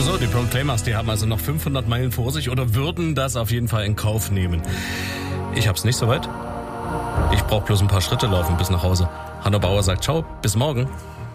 So, die Proclaimers, die haben also noch 500 Meilen vor sich oder würden das auf jeden Fall in Kauf nehmen. Ich hab's nicht so weit. Ich brauche bloß ein paar Schritte laufen bis nach Hause. Hanno Bauer sagt ciao, bis morgen.